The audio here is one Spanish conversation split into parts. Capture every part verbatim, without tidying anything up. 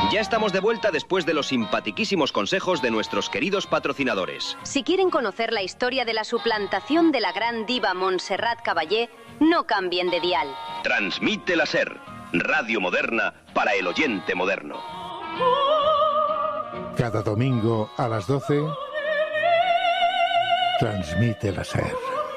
Ya estamos de vuelta después de los simpatiquísimos consejos de nuestros queridos patrocinadores. Si quieren conocer la historia de la suplantación de la gran diva Montserrat Caballé, no cambien de dial. Transmite la SER, radio moderna para el oyente moderno. Cada domingo a las doce, transmite la SER.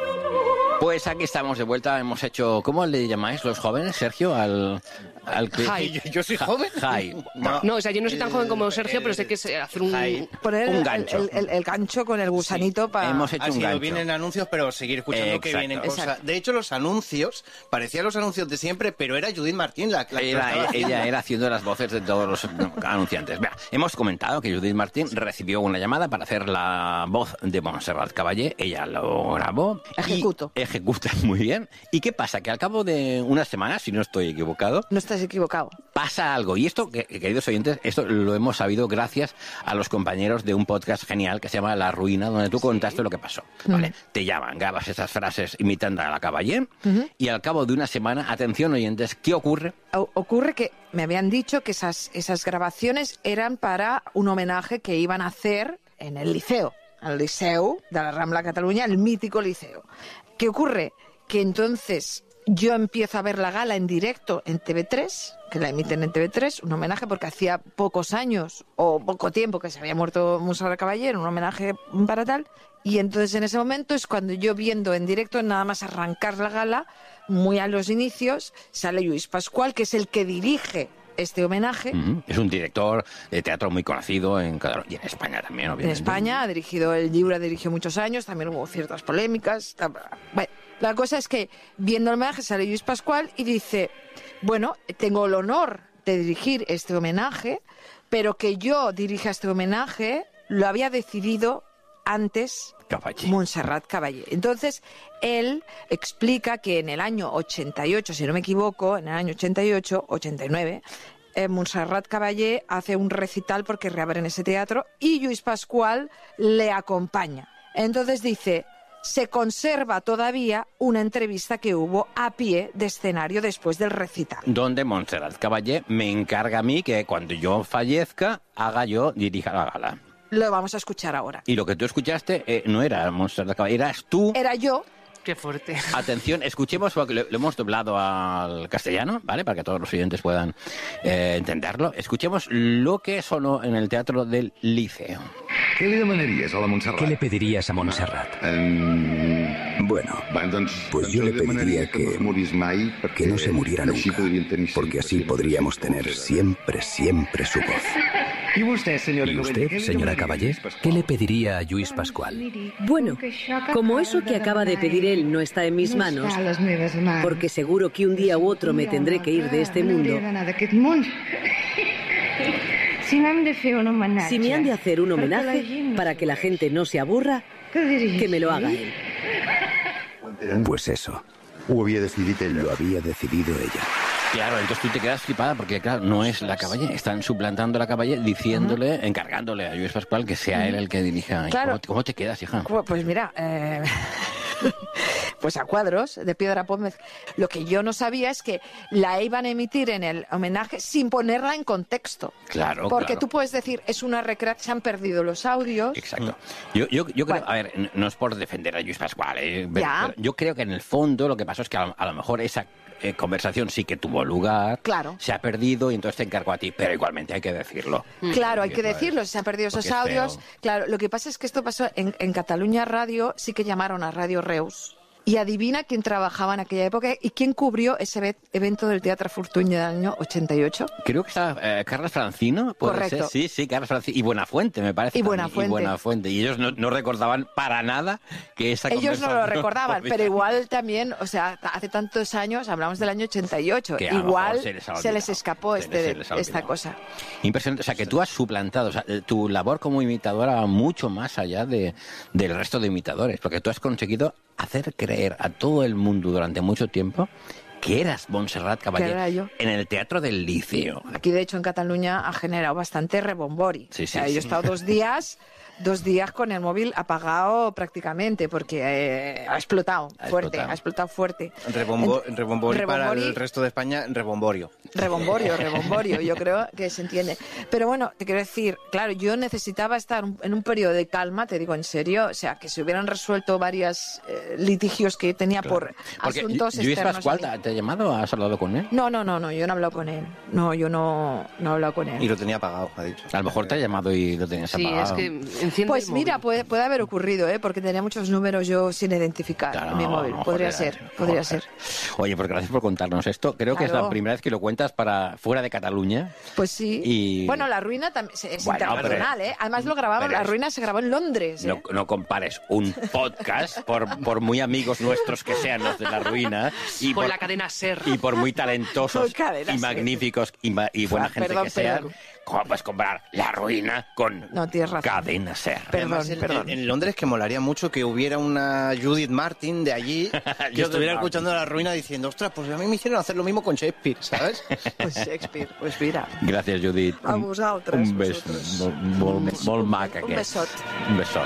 Pues aquí estamos de vuelta, hemos hecho... ¿Cómo le llamáis los jóvenes, Sergio? Al, al que... Jai. Yo, yo soy joven. Jai. No, no, o sea, yo no soy tan joven como Sergio, pero sé que es hacer un... Jai. Poner Un el, gancho. el, el, el gancho con el gusanito Sí. para... Hemos hecho Ha un sido, gancho. vienen anuncios, pero seguir escuchando Eh, que exacto. vienen cosas. Exacto. De hecho, los anuncios, parecían los anuncios de siempre, pero era Judith Martín la, la que lo Era, estaba haciendo. ella era haciendo las voces de todos los anunciantes. Vea, hemos comentado que Judith Martín recibió una llamada para hacer la voz de Montserrat Caballé. Ella lo grabó. y Ejecuto. Ejecuta muy bien. ¿Y qué pasa? Que al cabo de unas semanas, si no estoy equivocado, No estás equivocado. pasa algo. Y esto, que- queridos oyentes, esto lo hemos sabido gracias a los compañeros de un podcast genial que se llama La Ruina, donde tú contaste lo que pasó. ¿Vale? Te llaman, grabas esas frases imitando a la Caballé, y al cabo de una semana, atención oyentes, ¿qué ocurre? O- ocurre que me habían dicho que esas, esas grabaciones eran para un homenaje que iban a hacer en el Liceo, al Liceu de la Rambla Cataluña, el mítico Liceo. ¿Qué ocurre? Que entonces yo empiezo a ver la gala en directo en T V tres, que la emiten en T V tres, un homenaje porque hacía pocos años o poco tiempo que se había muerto Montserrat Caballé, un homenaje para tal, y entonces en ese momento es cuando yo viendo en directo, nada más arrancar la gala, muy a los inicios, sale Lluís Pascual, que es el que dirige este homenaje. Ujú. Es un director de teatro muy conocido en Cataluña y en España también, En obviamente. España, ha dirigido el Lliure, dirigió muchos años, también hubo ciertas polémicas. ta- Bueno, la cosa es que viendo el homenaje sale Lluís Pascual y dice, bueno, tengo el honor de dirigir este homenaje, pero que yo dirija este homenaje lo había decidido antes Caballé. Montserrat Caballé. Entonces, él explica que en el año ochenta y ocho, si no me equivoco, en el año ochenta y ocho, ochenta y nueve, eh, Montserrat Caballé hace un recital porque reabren ese teatro y Lluís Pascual le acompaña. Entonces dice, se conserva todavía una entrevista que hubo a pie de escenario después del recital. Donde Montserrat Caballé me encarga a mí que cuando yo fallezca, haga yo, dirija la gala. Lo vamos a escuchar ahora. Y lo que tú escuchaste eh, no era Montserrat Caballé, eras tú. Era yo. Qué fuerte. Atención, escuchemos, porque lo, lo hemos doblado al castellano, ¿vale? Para que todos los oyentes puedan eh, entenderlo. Escuchemos lo que sonó en el Teatro del Liceo. Què li demanaries a la Montserrat? ¿Qué le pedirías a Montserrat? Em, Bueno, va, doncs, pues yo le pediría que, no es morís mai, perquè que no se muriera així nunca, podríem tenir porque sempre, así sempre podríamos su tener voz. siempre, siempre su voz. I vostè, senyora ¿Y Caballé, usted, què li señora demanaria a Caballé, Lluís Pasqual? qué le pediría a Lluís Pascual? Bueno, como eso que acaba de pedir él no está en mis manos, porque seguro que un día u otro me tendré que ir de este mundo, si me han de hacer un homenaje para que la gente no se aburra, que me lo haga él. Pues eso, Ho havia decidit ella. lo había decidido ella. Claro, entonces tú te quedas flipada porque, claro, no es la Caballé. Están suplantando a la Caballé, diciéndole, encargándole a Lluís Pascual que sea él el que dirija. Claro. ¿Cómo, cómo te quedas, hija? Pues mira, eh, pues a cuadros de piedra pómez. Lo que yo no sabía es que la iban a emitir en el homenaje sin ponerla en contexto. Claro, Porque claro. tú puedes decir, es una recreación, se han perdido los audios. Exacto. Yo, yo, yo creo, Bueno. a ver, n- no es por defender a Lluís Pascual, ¿eh? Pero- Ya. pero yo creo que en el fondo lo que pasó es que a, lo- a lo mejor esa eh, conversación sí que tuvo lugar, Claro. se ha perdido y entonces te encargo a ti, pero igualmente hay que decirlo. Claro, hay que Decirlo, decirlo, eh, se han perdido esos porque es audios. feo. Claro, lo que pasa es que esto pasó en, en Cataluña Radio, sí que llamaron a Radio Reus. Y adivina quién trabajaba en aquella época y quién cubrió ese ve- evento del Teatro Fortuny del año ochenta y ocho. Creo que está eh, Carlos Francino, ¿puede Correcto. ser? Sí, sí, Carlos Francino. Y Buenafuente, me parece. Y también. Buenafuente. Y Buenafuente. Y ellos no, no recordaban para nada que esa Ellos no lo conversación recordaban, hubiera- pero igual también, o sea, hace tantos años, hablamos del año ochenta y ocho, Que a lo igual mejor se les ha se les olvidado. escapó Se este, les- se les ha esta olvidado. cosa. Impresionante. O sea, que tú has suplantado. O sea, eh, tu labor como imitadora va mucho más allá de, del resto de imitadores. Porque tú has conseguido hacer creer a todo el mundo durante mucho tiempo que eras Montserrat Caballé Que era yo. en el Teatro del Liceo. Aquí, de hecho, en Cataluña ha generado bastante rebombori. Sí, sí, o sea, sí. yo he estado dos días, dos días con el móvil apagado prácticamente, porque eh, ha explotado Ha fuerte, explotado. ha explotado fuerte. Rebombo, Ent- rebombori para rebombori- el resto de España, rebomborio. Rebomborio, rebomborio, yo creo que se entiende. Pero bueno, te quiero decir, claro, yo necesitaba estar un- en un periodo de calma, te digo en serio, o sea, que se hubieran resuelto varios eh, litigios que tenía por Porque asuntos Lluís externos. Pascual, a mí. ¿te te ha llamado? ¿Has hablado con él? No, no, no, no, yo no he hablado con él. No, yo no, no he hablado con él. Y lo tenía apagado, ha dicho. A lo mejor te ha llamado y lo tenías Sí, apagado. es que enciende Pues el mira, móvil. puede, puede haber ocurrido, ¿eh? Porque tenía muchos números yo sin identificar Claro, en mi móvil. no, podría joder, ser, podría joder. ser. Oye, pues gracias por contarnos esto. Creo que es la Claro. primera vez que lo cuentas para fuera de Cataluña. Pues sí. Y- Bueno, La Ruina también es Bueno, internacional, pero- ¿eh? Además lo grabamos, pero La es- Ruina se grabó en Londres, ¿eh? No, no compares un podcast, por, por muy amigos nuestros que sean los de La Ruina, y Por por, la cadena SER. y por muy talentosos Por cadena y SER. magníficos y, ma- y buena Ah, gente perdón, que sean, perdón. ¿cómo puedes comparar La Ruina con No, tienes razón. Cadena SER? Perdón, Además, en, perdón. en Londres que molaría mucho que hubiera una Judith Martin de allí que Judith estuviera Martin. escuchando La Ruina diciendo, ostras, pues a mí me hicieron hacer lo mismo con Shakespeare, ¿sabes? Pues Shakespeare, pues mira. Gràcies, Judit. A Un- vosaltres, Un bes vosaltres. molt, molt, molt mac, Un aquest. besot. Un besot.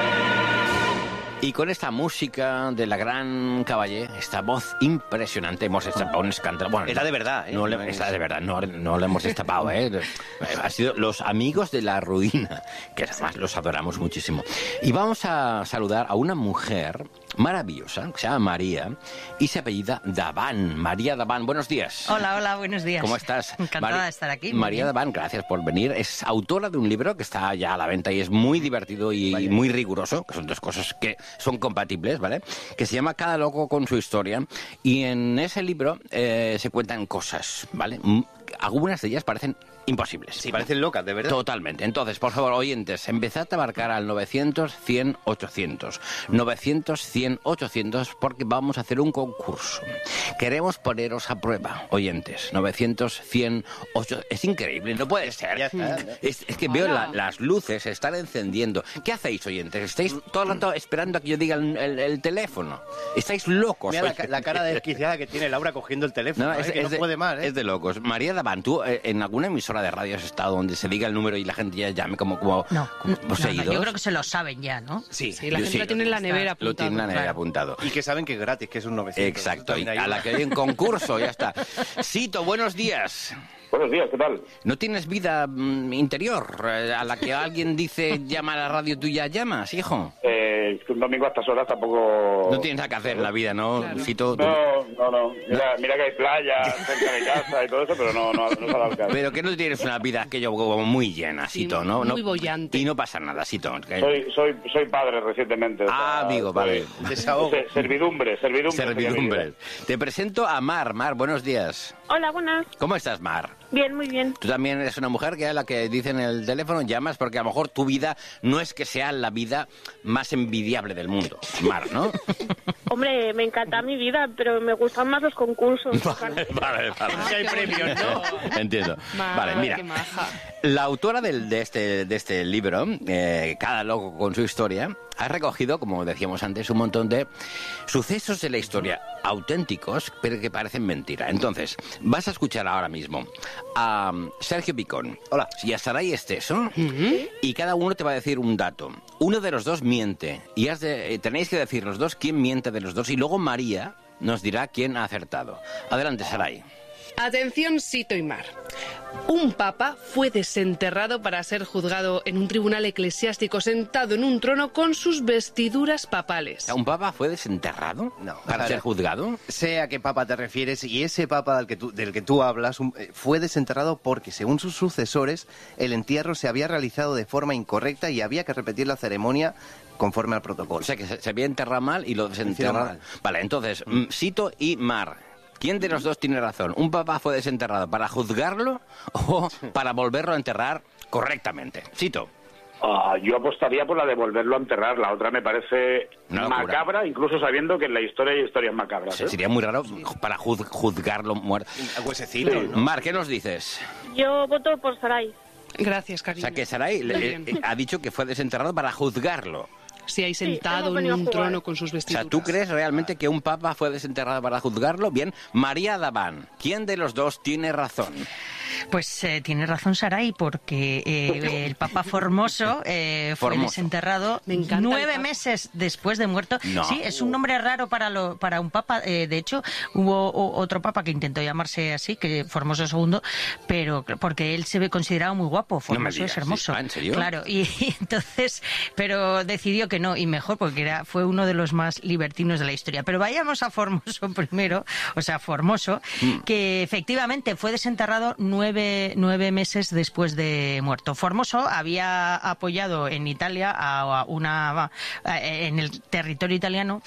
Y con esta música de la gran Caballé, esta voz impresionante, hemos destapado un escándalo. Bueno, Era de verdad, ¿eh? No le, No es- Está de verdad, no, no lo hemos destapado, ¿eh? Ha sido los amigos de La Ruina, que además los adoramos muchísimo. Y vamos a saludar a una mujer maravillosa, que se llama María, y se apellida Daván. María Daván, buenos días. Hola, hola, buenos días. ¿Cómo estás? Encantada Mari- de estar aquí. muy María bien. Daván, gracias por venir. Es autora de un libro que está ya a la venta y es muy divertido y muy riguroso, que son dos cosas que son compatibles, ¿vale? Que se llama Cada loco con su historia. Y en ese libro eh, se cuentan cosas, ¿vale? Mm, Algunas de ellas parecen imposibles. Sí, parecen locas, de verdad. Totalmente. Entonces, por favor, oyentes, empezad a marcar al novecientos, cien, ochocientos. novecientos, cien, ochocientos, porque vamos a hacer un concurso. Queremos poneros a prueba, oyentes. novecientos, cien, ochocientos. Es increíble, no puede ser. Ya está, ya. Es, es que veo la- las luces se están encendiendo. ¿Qué hacéis, oyentes? ¿Estáis todo el rato esperando a que yo diga el, el- el teléfono? ¿Estáis locos? Mira la, oyentes? ca- la cara desquiciada que tiene Laura cogiendo el teléfono, No, ¿eh? es, que es no de, puede más, ¿eh? es de locos. María Daván, ¿tú eh, en alguna emisora de radio has estado donde se diga el número y la gente ya llame como, como, No, como no, no, seguidores? yo creo que se lo saben ya, ¿no? Sí, Sí, la yo gente sí. lo tiene en la nevera Lo tiene en la apuntado. nevera claro. apuntado. Y que saben que es gratis, que es un novecientos. Exacto, y También a ayuda. la que hay en concurso, ya está. Sito, buenos días. Buenos días, ¿qué tal? ¿No tienes vida mm, interior eh, a la que alguien dice llama a la radio, tú ya llamas, hijo? Eh, es que un domingo a estas horas tampoco... No tienes nada que hacer en la vida, ¿no, Sito? Tú- No, no, no. Mira, mira que hay playa cerca de casa y todo eso, pero no, no, no se ha dado el caso. Pero que no tienes una vida aquello como muy llena, Sí, Sito, ¿no? muy No- bollante. Y no pasa nada, Sito. que- Soy, soy, soy padre recientemente. o Ah, sea, amigo, soy- vale. Desahogo. se- Servidumbre, servidumbre. Servidumbre. Te presento a Mar. Mar, buenos días. Hola, buenas. ¿Cómo estás, Mar? Bien, muy bien. Tú también eres una mujer que a la que dice en el teléfono llamas porque a lo mejor tu vida no es que sea la vida más envidiable del mundo. Mar, ¿no? Hombre, me encanta mi vida, pero me gustan más los concursos. Vale, vale, vale. Si hay premios, ¿no? Entiendo. Ma, Vale, mira. qué maja. La autora del- de, este, de este libro, eh, Cada loco con su historia, ha recogido, como decíamos antes, un montón de sucesos de la historia auténticos, pero que parecen mentira. Entonces, vas a escuchar ahora mismo a um, Sergio Picón. Hola. Y a Saray Esteso, y cada uno te va a decir un dato. Uno de los dos miente, y has de- eh, tenéis que decir los dos quién miente de los dos, y luego María nos dirá quién ha acertado. Adelante, Saray. Atención, Sito y Mar. Un papa fue desenterrado para ser juzgado en un tribunal eclesiástico sentado en un trono con sus vestiduras papales. ¿Un papa fue desenterrado No. para Claro. ser juzgado? Sé a qué papa te refieres, y ese papa del que tú, del que tú hablas un- eh, fue desenterrado porque, según sus sucesores, el entierro se había realizado de forma incorrecta y había que repetir la ceremonia conforme al protocolo. O sea, que se, se había enterrado mal y lo desenterraron. mal. Vale, entonces, mm, Sito y Mar. ¿Quién de los dos tiene razón? ¿Un papa fue desenterrado para juzgarlo o para volverlo a enterrar correctamente? Sito. Ah, yo apostaría por la de volverlo a enterrar. La otra me parece Una locura. macabra, incluso sabiendo que en la historia hay historias macabras. Se- ¿eh? Sería muy raro para juz- juzgarlo muerto. A huesecito, Sí. ¿no? Mar, ¿qué nos dices? Yo voto por Saray. Gracias, O cariño. sea, que Saray le- Muy eh, bien. eh, ha dicho que fue desenterrado para juzgarlo. Sí, ahí sentado hemos en venido a un jugar. trono con sus O vestiduras. sea, ¿tú crees realmente que un papa fue desenterrado para juzgarlo? Bien, María Daván, ¿quién de los dos tiene razón? Pues eh, tiene razón Saray, porque eh, el Papa Formoso eh, fue Formoso. desenterrado Me encanta el nueve Papa. meses después de muerto. No. Sí, es un nombre raro para lo, para un Papa. Eh, de hecho, hubo o- otro Papa que intentó llamarse así, que Formoso segundo, pero porque él se ve considerado muy guapo. No me Formoso digas, es hermoso. ¿sí? ¿Ah, en serio? Claro, y, y entonces, pero decidió que no, y mejor, porque era, fue uno de los más libertinos de la historia. Pero vayamos a Formoso primero, o sea, Formoso, Mm. que efectivamente fue desenterrado nueve, nueve meses después de muerto. Formoso había apoyado en Italia a una en el territorio italiano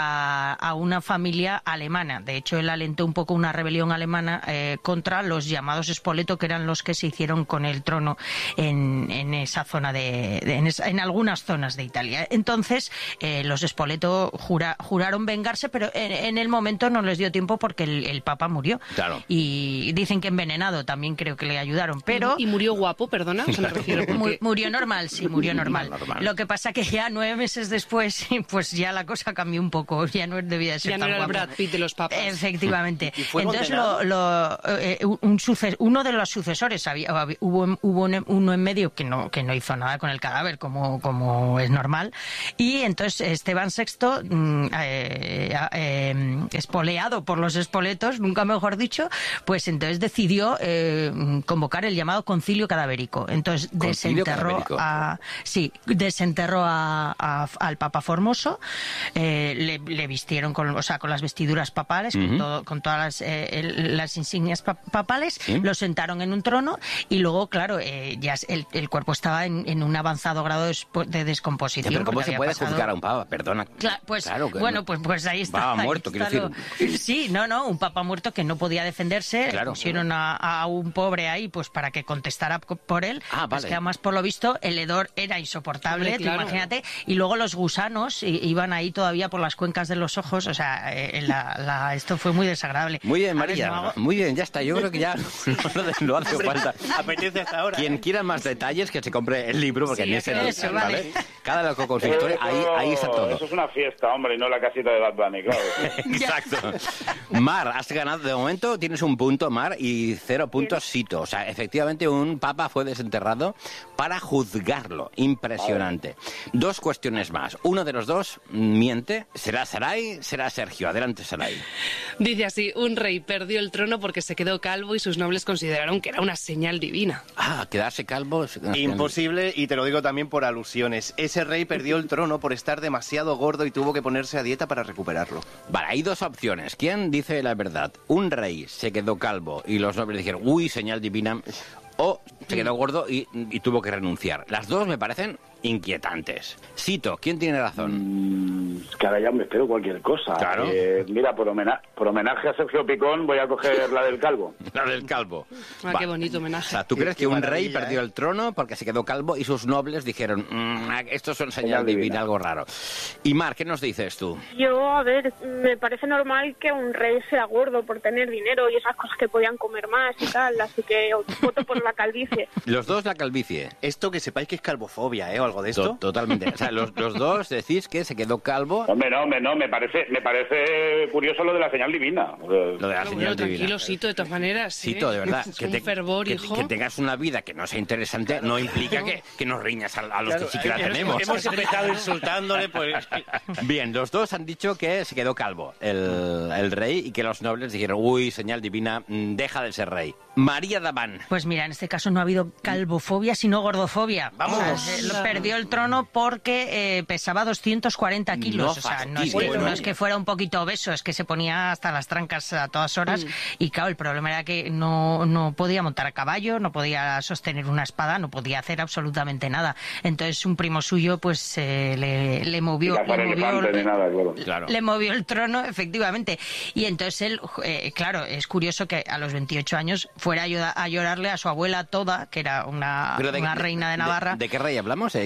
a, a una familia alemana. De hecho, él alentó un poco una rebelión alemana eh, contra los llamados Spoleto, que eran los que se hicieron con el trono en, en esa zona de, de- en, esa- en algunas zonas de Italia. Entonces, eh, los Spoleto jura- juraron vengarse, pero en, en el momento no les dio tiempo porque el, el Papa murió. Claro. Y dicen que envenenado también creo que le ayudaron, pero... Y murió guapo, perdona, o sea, me refiero Mu- porque... Murió normal, sí, murió normal. Normal. Lo que pasa que ya nueve meses después, pues ya la cosa cambió un poco, ya no debía de ser Ya no tan era el guapo. Brad Pitt de los papas. Efectivamente. ¿Y fue Entonces, condenado? lo, lo, eh, un suce- uno de los sucesores, había, había- hubo, hubo un- uno en medio que no, que no hizo nada con el cadáver, como, como es normal, y entonces Esteban sexto, mm, eh, eh, espoleado por los espoletos, nunca mejor dicho, pues entonces decidió eh, convocar el llamado concilio cadavérico. Entonces ¿Concilio desenterró cadavérico? a, sí, desenterró a, a- al Papa Formoso, eh, le, le vistieron con, o sea, con las vestiduras papales, con, Ujú. todo- con todas las, eh, el- las insignias pa- papales, Sí. lo sentaron en un trono y luego, claro, eh, ya el, el cuerpo estaba en, en un avanzado grado de, despo- de descomposición. Pero ¿cómo porque se había puede pasado- juzgar a un papa? Perdona. Cla- pues Claro que bueno, no. pues pues ahí está. Va ahí muerto, está quiero lo- decir. Sí, no, no, un papa muerto que no podía defenderse, le Claro. pusieron a, a un pobre ahí pues para que contestara co- por él. Ah, Pues vale. que además por lo visto el hedor era insoportable, Hombre, tú claro. imagínate, y luego los gusanos i- iban ahí todavía por las cuencas de los ojos, o sea, eh, la- la- esto fue muy desagradable. Muy bien, A ver, María. no hago- Muy bien, ya está. Yo creo que ya no, no- no hace falta. Apetece hasta ahora. Quien quiera más detalles, que se compre el libro, porque Sí, en ese eso, libro, ¿vale? vale. Cada loco con su historia, ahí, ahí está todo. Eso es una fiesta, hombre, y no la casita de Bad Bunny, claro. Exacto. Mar, has ganado. De momento tienes un punto, Mar, y cero puntos, Sito. O sea, efectivamente un papa fue desenterrado para juzgarlo. Impresionante. Dos cuestiones más. Uno de los dos miente. ¿Será Saray? ¿Será Sergio? Adelante, Saray. Dice así, un rey perdió el trono porque se quedó calvo y sus nobles consideraron que era una señal divina. Ah, quedarse calvo. es- Imposible, y te lo digo también por alusiones. Ese rey perdió el trono por estar demasiado gordo y tuvo que ponerse a dieta para recuperarlo. Vale, hay dos opciones. ¿Quién dice la verdad? Un rey se quedó calvo y los nobles dijeron, uy, señal divina, o se quedó gordo y, y tuvo que renunciar. Las dos me parecen inquietantes. Sito, ¿quién tiene razón? Mm, que ahora ya me espero cualquier cosa. Claro. Eh, mira, por, homena- por homenaje a Sergio Picón voy a coger la del calvo. La del calvo. Ah, Va. qué bonito O homenaje. sea, ¿tú Qué- crees qué que un maravilla, rey perdió ¿eh? el trono porque se quedó calvo y sus nobles dijeron, "Mm, estos son señal Señal divina, divina. algo raro"? Y Mar, ¿qué nos dices tú? Yo, a ver, me parece normal que un rey sea gordo por tener dinero y esas cosas que podían comer más y tal, así que voto por la calvicie. Los dos la calvicie. Esto que sepáis que es calvofobia, ¿eh? O algo de To- esto. Totalmente. O sea, los, los dos decís que se quedó calvo. Hombre, no, hombre, no, me parece, me parece curioso lo de la señal divina. Lo de la Pero bueno, señal divina. tranquilo, Sito, de todas maneras. ¿eh? Sito, de verdad, Es que, un te- fervor, que- hijo. que tengas una vida que no sea interesante no implica que, que nos riñas a, a los Claro, que sí que la hemos- tenemos. Hemos empezado insultándole, pues... Bien, los dos han dicho que se quedó calvo el, el rey y que los nobles dijeron, uy, señal divina, mm, deja de ser rey. María Daván. Pues mira, en este caso no ha habido calvofobia, sino gordofobia. Vamos. O sea, se- lo perdió el trono porque eh, pesaba doscientos cuarenta kilos. No o sea, no es, fastidies, que, no ¿no? es que fuera un poquito obeso, es que se ponía hasta las trancas a todas horas. Y claro, el problema era que no, no podía montar a caballo, no podía sostener una espada, no podía hacer absolutamente nada. Entonces un primo suyo pues eh, le, le movió... Ni cazar le movió- elefantes ni nada, claro. Claro. Le movió el trono, efectivamente. Y entonces él, eh, claro, es curioso que a los veintiocho años fuera a, ayuda- a llorarle a su abuela Toda, que era una, Pero una reina de Navarra. ¿De, qué rey hablamos? ¿De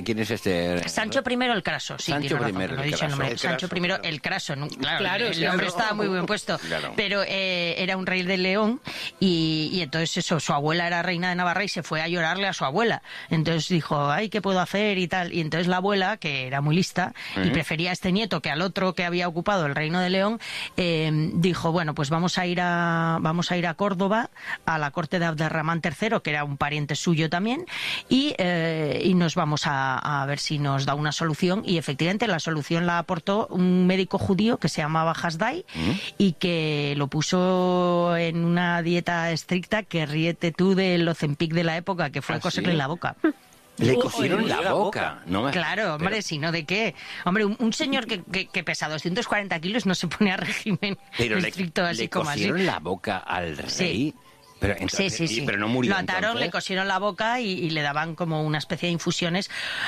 ¿quién es este? Sancho I el Craso, sí, Sancho tiene razón, I que no he el dicho el nombre. Craso. Sancho I el Craso, ¿no? claro, Claro, el claro. nombre estaba muy bien puesto, Claro. pero eh, era un rey de León y, y entonces eso, su abuela era reina de Navarra y se fue a llorarle a su abuela. Entonces dijo, ay, ¿qué puedo hacer? Y tal. Y entonces la abuela, que era muy lista y Ujú. prefería a este nieto que al otro que había ocupado el reino de León, eh, dijo, bueno, pues vamos a ir a vamos a ir a Córdoba, a la corte de Abderramán tercero, que era un pariente suyo también, y, eh, y nos vamos a, a ver si nos da una solución. Y efectivamente la solución la aportó un médico judío que se llamaba Hasdai y que lo puso en una dieta estricta, que ríete tú del Ozempic de la época, que fue ¿Ah, a coserle sí? la boca. Le cosieron la boca. No me... Claro, hombre, Pero- si no, ¿de qué? Hombre, un, un señor que, que, que pesa doscientos cuarenta kilos no se pone a régimen Pero le, estricto así le como así. cosieron la boca al rey. Sí. Pero, Sí, entonces- sí, y- sí. pero no murió Lo ataron, entonces. le cosieron la boca y, y le daban como una especie de infusiones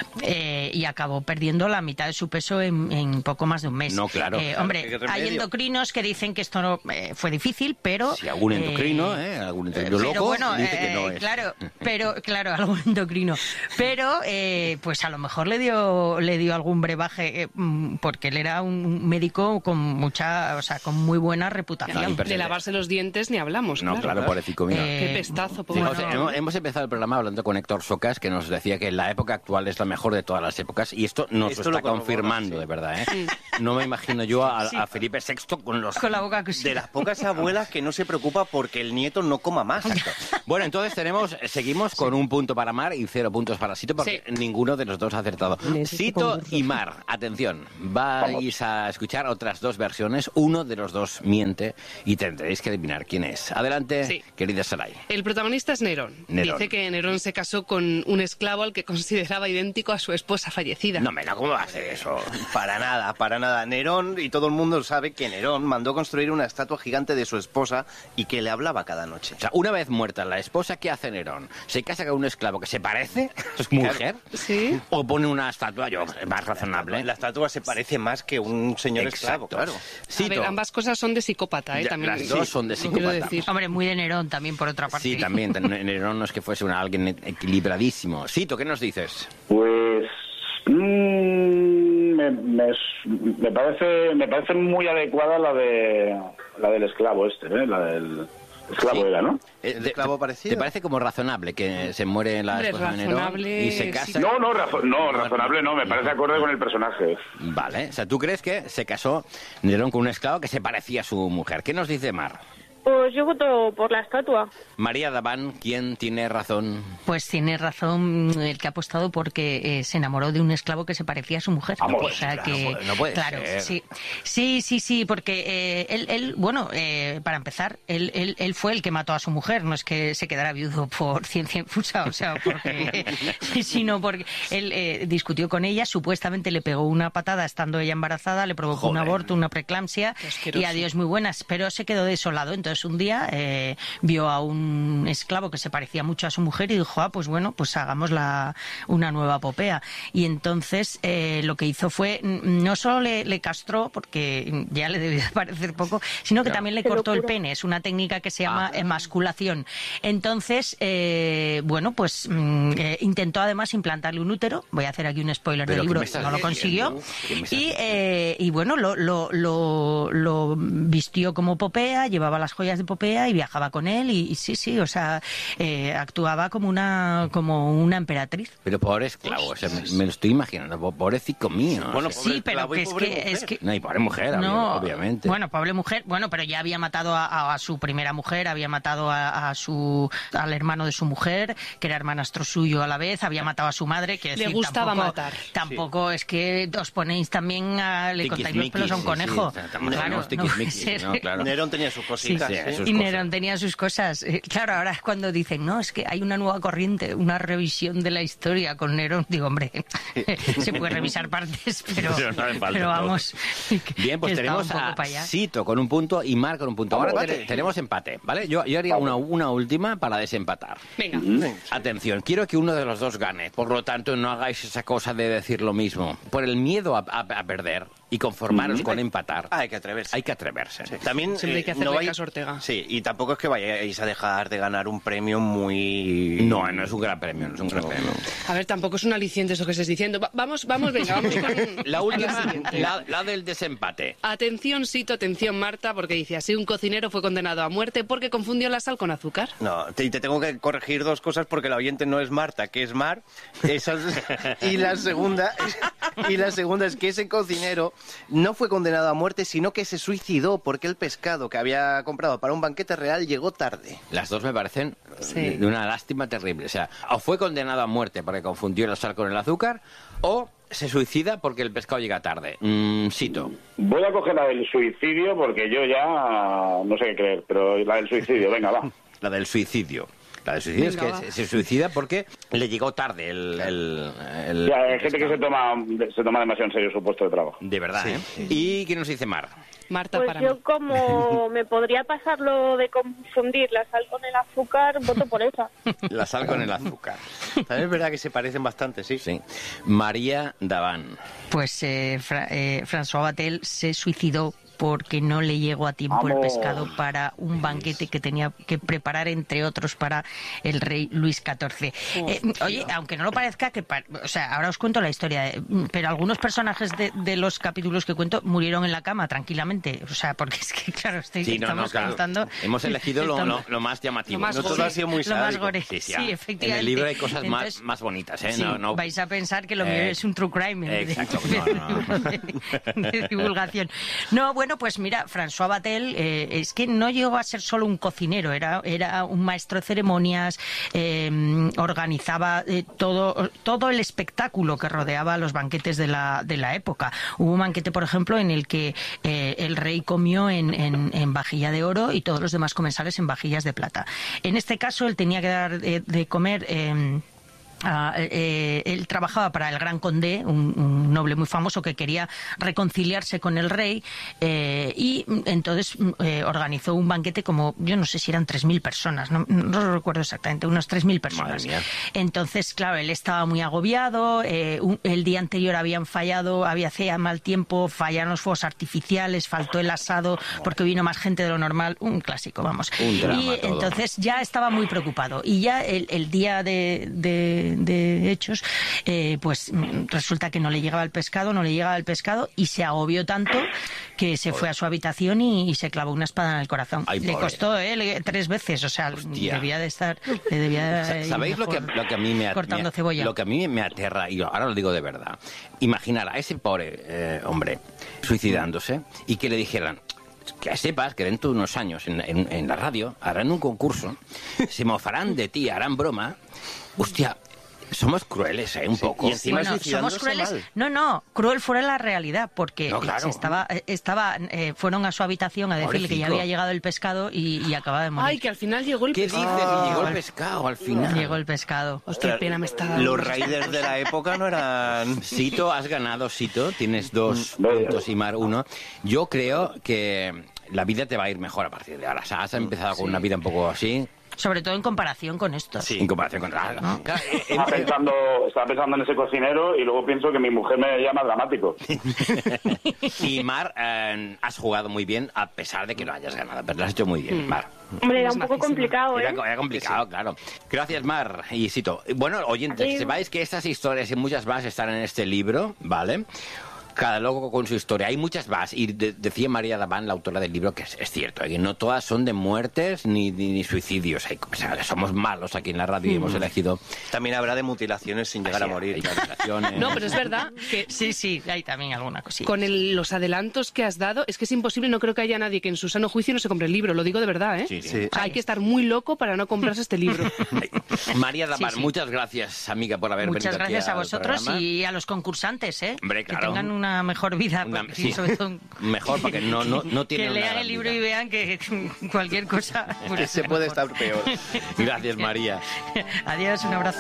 eh, y acabó perdiendo la mitad de su peso en, en poco más de un mes. No, claro. Eh, Claro, hombre, qué remedio. hay endocrinos que dicen que esto no, eh, fue difícil, pero... Si algún endocrino, ¿eh? Algún endocrino pero loco bueno, dice que no eh, es. claro, pero claro, algún endocrino. Pero eh, pues a lo mejor le dio le dio algún brebaje eh, mm, porque él era un médico con mucha, o sea, con muy buena reputación. De lavarse los dientes ni hablamos. No, claro, pobrecito mío. Eh, Qué pestazo, Sí, pobre. o sea, hemos, hemos empezado el programa hablando con Héctor Socas, que nos decía que la época actual es la mejor de todas las épocas, y esto nos Esto lo lo está corrobora, confirmando, sí. de verdad, ¿eh? No me imagino yo a, Sí. a Felipe sexto con los... Con la boca cosida. De las pocas abuelas que no se preocupa porque el nieto no coma más. Bueno, entonces tenemos, seguimos con un punto para Mar y cero puntos para Sito, porque ninguno de los dos ha acertado. Sito y Mar, atención, vais a escuchar otras dos versiones, uno de los dos miente y tendréis que adivinar quién es. Adelante, Sí. querida Saray. El protagonista es Nerón. Nerón. Dice que Nerón se casó con un esclavo al que consideraba idéntico a su esposa fallecida. No, me la, ¿cómo va a hacer eso? Para nada, para nada. Nerón, y todo el mundo sabe que Nerón mandó construir una estatua gigante de su esposa y que le hablaba cada noche. O sea, una vez muerta la esposa, ¿qué hace Nerón? ¿Se casa con un esclavo que se parece a su mujer? Sí. ¿O pone una estatua, yo, más razonable? La estatua se parece más que un señor esclavo, Exacto. claro. A Sito. ver, ambas cosas son de psicópata, ¿eh? Ya, También, las dos son de lo quiero psicópata. decir. Hombre, muy de Nerón también, por otra parte. Sí, también. Nerón no es que fuese una, alguien equilibradísimo. Sito, ¿qué nos dices? Pues mm, me, me, me parece me parece muy adecuada la de la del esclavo este, ¿eh? La del esclavo Sí. era, ¿no? Eh, ¿Te, esclavo te- parecido? ¿Te parece como razonable que se muere la Hombre, esposa de Nerón razonable, y se sí. casa? No, no, razo- no, razonable no, me parece acorde con el personaje. Vale, o sea, ¿tú crees que se casó Nerón con un esclavo que se parecía a su mujer? ¿Qué nos dice Mar? Pues yo voto por la estatua. María Daván, ¿quién tiene razón? Pues tiene razón el que ha apostado porque eh, se enamoró de un esclavo que se parecía a su mujer. Vamos, o sea claro, que, no puede claro, ser. sí, sí, sí, sí, porque eh, él, él, bueno, eh, para empezar, él, él, él fue el que mató a su mujer, no es que se quedara viudo por ciencia infusa, o sea, porque, sino porque él eh, discutió con ella, supuestamente le pegó una patada estando ella embarazada, le provocó un Joder. aborto, una preeclampsia asqueroso. y adiós muy buenas, pero se quedó desolado. Entonces un día eh, vio a un esclavo que se parecía mucho a su mujer y dijo, ah, pues bueno, pues hagamos la, una nueva epopea. Y entonces eh, lo que hizo fue, n- no solo le, le castró, porque ya le debía parecer poco, sino que Claro. también le Qué cortó el locura. pene. Es una técnica que se llama Ah. emasculación. Entonces, eh, bueno, pues mm, eh, intentó además implantarle un útero. Voy a hacer aquí un spoiler ¿Pero del qué libro, me estás no lo consiguió. diciendo? ¿Qué me estás Y, diciendo? eh, y bueno, lo, lo, lo, lo vistió como Popea, llevaba las joyas de Popea y viajaba con él. Y, y sí, sí, o sea, eh, actuaba como una, como una emperatriz. Pero pobre esclavo, o sea, me, me lo estoy imaginando, po- pobrecito mío. Bueno, o sea, Sí, pero que es que, es que no, y pobre mujer, no, obviamente. Bueno, pobre mujer, bueno, pero ya había matado a, a- a su primera mujer, había matado a, a su al hermano de su mujer, que era hermanastro suyo a la vez, había matado a su madre, que Le gustaba matar. Tampoco es que os ponéis también a le contáis los pelos a un Tiquismiquis, conejo. sí, sí, estamos- Claro, estamos no tiquismiquis, puede ser. ¿no? Claro. Nerón tenía sus cositas. Sí, ¿eh? sus Y cosas. Nerón tenía sus cosas. Eh, Claro, ahora es cuando dicen, no, es que hay una nueva corriente, una revisión de la historia con Nerón. Digo, hombre, se puede revisar partes, pero, Pero no hace falta pero todo. vamos. Bien, pues que estaba tenemos un poco a para allá. Sito con un punto y Mar con un punto. Ahora Vamos, te- empate. tenemos empate, ¿vale? Yo, yo haría una, una última para desempatar. Venga. Atención, quiero que uno de los dos gane. Por lo tanto, no hagáis esa cosa de decir lo mismo. Por el miedo a, a- a perder y conformaros Mm. con empatar. Ah, hay que atreverse. Hay que atreverse. Sí. También Siempre hay que eh, hacerle no vais- caso a Ortega. Sí, y tampoco es que vayáis a dejar de ganar un premio muy... No, no es un gran premio, no es un gran premio. A ver, tampoco es un aliciente eso que estés diciendo. Va- vamos, vamos, venga, vamos con La a última, siguiente. la, la del desempate. Atención, Sito, atención, Marta, porque dice así: un cocinero fue condenado a muerte porque confundió la sal con azúcar. No, te, y te tengo que corregir dos cosas porque la oyente no es Marta, que es Mar. Esa es- y la segunda y la segunda es que ese cocinero no fue condenado a muerte, sino que se suicidó porque el pescado que había comprado para un banquete real llegó tarde. Las dos me parecen Sí. de una lástima terrible. O sea, o fue condenado a muerte porque confundió la sal con el azúcar, o se suicida porque el pescado llega tarde. Mm, Sito. Voy a coger la del suicidio porque yo ya no sé qué creer, pero la del suicidio, venga, va. La del suicidio. La del suicidio Venga, es va. que se, se suicida porque le llegó tarde el... el, el- Ya, hay el gente que pescado. se toma, se toma demasiado en serio su puesto de trabajo. De verdad, ¿eh? ¿Y qué nos dice Mar? Marta, Pues para yo mí. como me podría pasar lo de confundir la sal con el azúcar, voto por esa. La sal con el azúcar. También es verdad que se parecen bastante, sí. Sí. María Daván. Pues eh, Fra- eh, François Vatel se suicidó porque no le llegó a tiempo el ¡Vamos! pescado para un banquete que tenía que preparar, entre otros, para el rey Luis catorce. Eh, oye, aunque no lo parezca, que pa- o sea, ahora os cuento la historia, eh, pero algunos personajes de, de los capítulos que cuento murieron en la cama tranquilamente. O sea, porque es que, claro, estoy, Sí, no, no, estamos claro. contando... Hemos elegido lo, estamos- lo- lo más llamativo. Lo más No gore. todo ha sido muy Lo más sádico. gore. Sí, sí, Sí, ah. efectivamente. En el libro hay cosas más, Entonces, más bonitas, ¿eh? Sí, No, no, vais a pensar que lo eh, mío es un true crime de- exacto, de, no, no. de- de divulgación. No, bueno, pues mira, François Vatel eh, es que no llegó a ser solo un cocinero, era, era un maestro de ceremonias, eh, organizaba eh, todo, todo el espectáculo que rodeaba los banquetes de la, de la época. Hubo un banquete, por ejemplo, en el que eh, el rey comió en, en- en vajilla de oro y todos los demás comensales en vajillas de plata. En este caso, él tenía que dar eh, de comer... eh, Ah, eh, él trabajaba para el Gran Condé, un, un noble muy famoso que quería reconciliarse con el rey eh, y mm, entonces mm, eh, organizó un banquete como, yo no sé si eran tres mil personas, no, no lo recuerdo exactamente, unas tres mil personas. Madre mía. Entonces, claro, él estaba muy agobiado, eh, un- el día anterior habían fallado, había hacía mal tiempo, fallaron los fuegos artificiales, faltó el asado porque vino más gente de lo normal, un clásico, vamos. Un drama y todo. entonces ya estaba muy preocupado y ya el, el día de, de- de hechos eh, pues mm, resulta que no le llegaba el pescado, no le llegaba el pescado y se agobió tanto que se fue a su habitación y, y se clavó una espada en el corazón. Ay, le pobre. costó eh, le- tres veces, o sea, Hostia. debía de estar le debía Sa- ir ¿Sabéis lo que, mejor lo que a mí me, cortando me- cebolla. lo que a mí me aterra, y ahora lo digo de verdad? Imaginar a ese pobre eh, hombre suicidándose y que le dijeran: que sepas que dentro de unos años en, en- en la radio harán un concurso, se mofarán de ti, harán broma. Hostia, somos crueles, ¿eh? Un poco. y encima Bueno, suicidándose somos crueles. mal. No, no, cruel fuera la realidad, porque No, claro. se estaba, eh, estaba, eh, fueron a su habitación a decirle que ya Pobrecito. había llegado el pescado y, y acaba de morir. Ay, que al final llegó el ¿Qué dices? pescado. Y llegó el pescado al final. Llegó el pescado. Hostia, qué pena me está dando. Los raiders de la época no eran... Sito, has ganado, Sito. Tienes dos Vaya. puntos y Mar uno. Yo creo que la vida te va a ir mejor a partir de ahora. O sea, has empezado con una vida un poco así, Sobre todo en comparación con esto. en comparación con... Claro, claro, eh, Estaba pensando, estaba pensando en ese cocinero y luego pienso que mi mujer me llama dramático. Y Mar, eh, has jugado muy bien a pesar de que no hayas ganado, pero lo has hecho muy bien, Mar. Hombre, era Es un poco majísima. complicado, ¿eh? Era, era complicado, claro. Gracias, Mar y Sito. Bueno, oyentes, Sí. sepáis que estas historias y muchas más están en este libro, ¿vale? Cada loco con su historia. Hay muchas más. Y de- decía María Daván, la autora del libro, que es, es cierto, que no todas son de muertes ni, ni, ni suicidios. Hay, o sea, somos malos aquí en la radio y hemos elegido... También habrá de mutilaciones sin llegar a Así, morir. hay mutilaciones. No, pero es verdad que Sí, sí, hay también alguna cosilla. con el- los adelantos que has dado, es que es imposible, no creo que haya nadie que en su sano juicio no se compre el libro, lo digo de verdad, ¿eh? Sí, sí. Sí. O sea, hay que estar muy loco para no comprarse este libro. María Daván, Sí, sí. muchas gracias, amiga, por haber Muchas venido aquí gracias a al vosotros programa. y a los concursantes, ¿eh? Hombre, Que claro. tengan una mejor vida. Una- porque sí. sobre todo- Mejor, porque no, no, no tienen que una lean gran el libro vida. y vean que cualquier cosa pues, Que se será puede mejor. estar peor. Gracias, María. Adiós, un abrazo.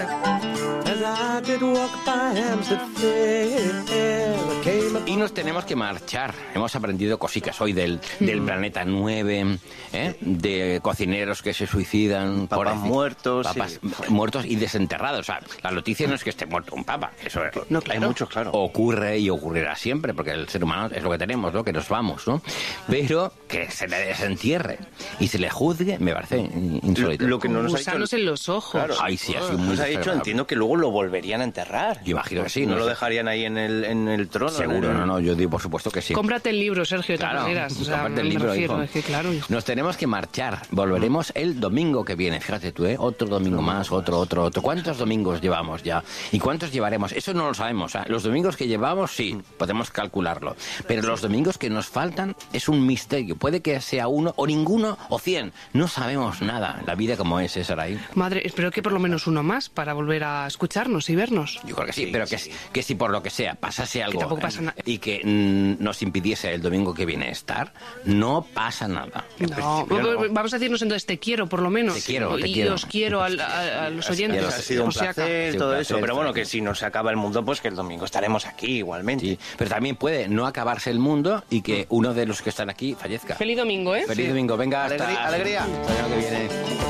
Y nos tenemos que marchar. Hemos aprendido cositas hoy del, del planeta nueve, ¿eh? De cocineros que se suicidan, Papas pobrecito- muertos, papas sí. muertos y desenterrados. O sea, la noticia no es que esté muerto un papa, eso es- No, Hay claro. muchos, claro. ocurre y ocurrirá para siempre, porque el ser humano es lo que tenemos, ¿no? Que nos vamos, ¿no? Pero que se le desentierre y se le juzgue, me parece insólito. Lo, lo que no nos ha gusanos dicho... en los ojos. Claro. Ay, sí, ha sido muy nos ha dicho, desagradable. entiendo que luego lo volverían a enterrar. Yo imagino que sí. No, no lo sé. dejarían ahí en el, en el trono. Seguro, en el... no, no, yo digo por supuesto que sí. Cómprate el libro, Sergio, de todas Claro, maneras. O sea, cómprate el me libro, refiero, hijo. es que claro, hijo. Nos tenemos que marchar. Volveremos el domingo que viene. Fíjate tú, ¿eh? Otro domingo más, otro, otro, otro. ¿Cuántos domingos llevamos ya? ¿Y cuántos llevaremos? Eso no lo sabemos. ¿eh? Los domingos que llevamos, sí, podemos calcularlo. Pero los domingos que nos faltan es un misterio. Puede que sea uno, o ninguno, o cien. No sabemos nada. La vida como es, ¿eh, Saray? Madre, espero que por lo menos uno más para volver a escucharnos y vernos. Yo creo que sí, pero que, que si por lo que sea pasase algo tampoco pasa eh, nada. y que mm, nos impidiese el domingo que viene estar, no pasa nada. En No, principio, no. vamos a decirnos entonces te quiero, por lo menos. Te quiero, te y quiero. os quiero al- a, a los oyentes. Ha sido un O sea, placer, Sí, todo un eso. placer, Pero bueno, Frankie. que si nos acaba el mundo, pues que el domingo estaremos aquí igualmente. Sí, pero también puede no acabarse el mundo y que uno de los que están aquí fallezca. Feliz domingo, ¿eh? Feliz domingo, venga, hasta Alegría, alegría. hasta el año que viene.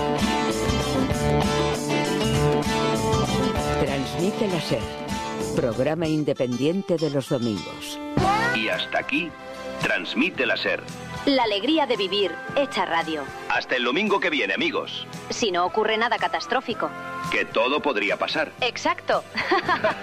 Transmite la SER, programa independiente de los domingos. Y hasta aquí, Transmite la SER. La alegría de vivir hecha radio. Hasta el domingo que viene, amigos. Si no ocurre nada catastrófico. Que todo podría pasar. Exacto.